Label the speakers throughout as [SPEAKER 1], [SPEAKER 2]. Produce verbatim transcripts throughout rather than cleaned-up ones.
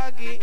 [SPEAKER 1] Joaquín.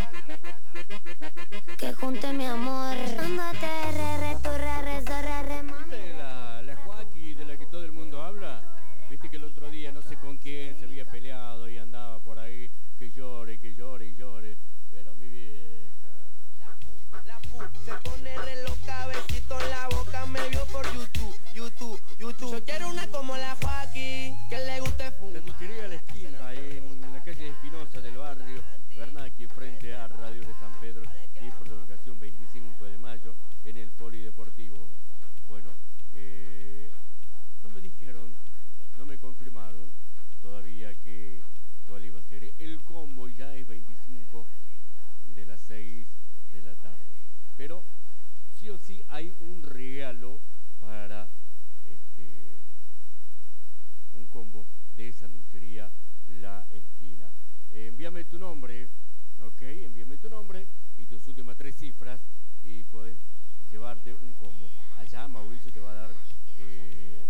[SPEAKER 2] Que junte mi amor. Ándate, re, re, tu, re, re, so, re, re, mami.
[SPEAKER 3] ¿Viste la, la Joaquín de la que todo el mundo habla? Viste que el otro día no sé con quién se había peleado y andaba por ahí que llore, que llore y llore. Pero mi vieja.
[SPEAKER 1] La pu, la pu, se pone re loca, besito en la boca, me vio por YouTube, YouTube, YouTube. Yo quiero una como la Joaquín, que le guste fumar.
[SPEAKER 3] Sanduchería a la esquina, en la calle Espinosa del barrio Bernaqui, frente a Radio de San Pedro y prolongación veinticinco de mayo en el Polideportivo. Bueno, eh, no me dijeron, no me confirmaron todavía que cuál iba a ser el combo, y ya es veinticinco de las seis de la tarde. Pero sí o sí hay un regalo para este, un combo de Sanduchería La Esquina. Eh, envíame tu nombre, ok, envíame tu nombre y tus últimas tres cifras y podés llevarte un combo. Allá Mauricio te va a dar, eh,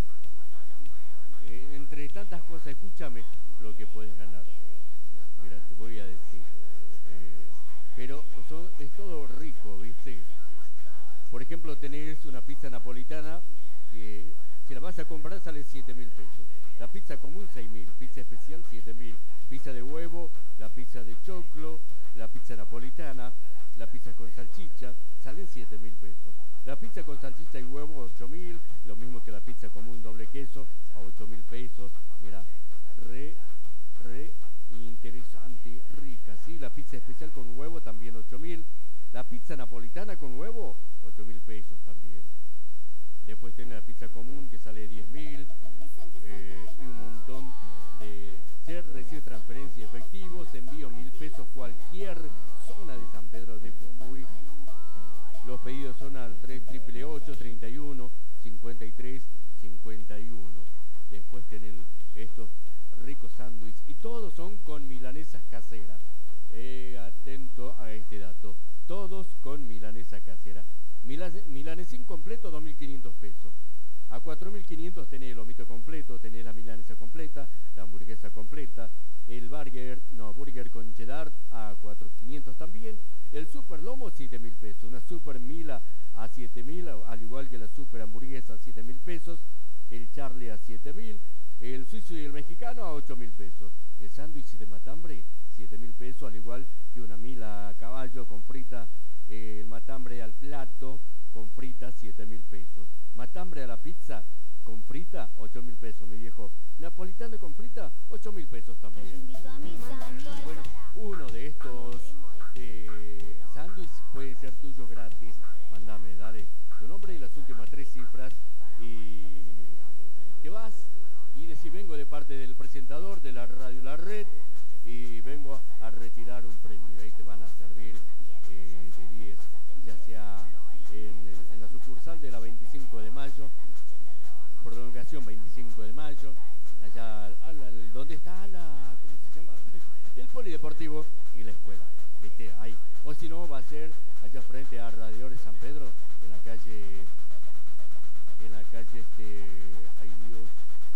[SPEAKER 3] eh, entre tantas cosas, escúchame lo que puedes ganar. Mira, te voy a decir. Eh, pero son, es todo rico, ¿viste? Por ejemplo, tenés una pizza napolitana que si la vas a comprar sale siete mil pesos. La pizza común seis mil, pizza especial siete mil, pizza de huevo, la pizza de choclo, la pizza napolitana, la pizza con salchicha, salen siete mil pesos. La pizza con salchicha y huevo ocho mil, lo mismo que la pizza común doble queso a ocho mil pesos. Mira, re, re interesante, rica, ¿sí? La pizza especial con huevo también ocho mil. La pizza napolitana con huevo, ocho mil pesos también. Después tiene la pizza común que sale diez mil. Eh, y un montón de... Se recibe transferencia efectivos, envío mil pesos cualquier zona de San Pedro de Jujuy. Los pedidos son al tres ocho ocho, treinta y uno, cincuenta y tres, cincuenta y uno. Después tienen estos ricos sándwiches y todos son con milanesas caseras. Eh, atento a este dato. Todos con milanesa casera. Milanesín completo, dos mil quinientos pesos. A cuatro mil quinientos tenés el lomito completo, tenés la milanesa completa, la hamburguesa completa, el burger, no, burger con cheddar a cuatro mil quinientos también. El super lomo, siete mil pesos. Una super mila a siete mil, al igual que la super hamburguesa a siete mil pesos. El charlie a siete mil. El suizo y el mexicano a ocho mil pesos. El sándwich de matambre, siete mil pesos, al igual que una mila a caballo con frita. Eh, el matambre al plato con frita, siete mil pesos. Matambre a la pizza con frita, ocho mil pesos, mi viejo. Napolitano con frita, ocho mil pesos también. Bueno, uno de estos eh, sándwiches puede ser tuyo gratis. Mándame, dale, tu nombre y las últimas tres cifras y te vas y decís: vengo de parte del presentador de la radio La Red y vengo a retirar un premio. Ahí te van a servir eh, de diez, ya sea en, el, en la sucursal de la veinticinco de mayo, prolongación veinticinco de mayo, allá al, al, donde está la, ¿cómo se llama? El polideportivo y la escuela, ¿viste? Ahí. O si no, va a ser allá frente a Radio de San Pedro, en la calle, en la calle, este, ay Dios,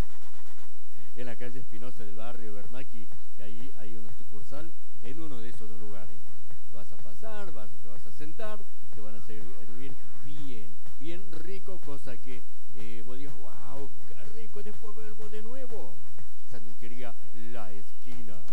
[SPEAKER 3] en la calle Espinosa del barrio Bernaqui, que ahí hay una sucursal en uno de esos dos lugares. Vas a pasar, vas, te vas a sentar, te van a servir bien, bien rico, cosa que eh, vos digas: wow, qué rico, después vuelvo de nuevo. Sanduchería La Esquina.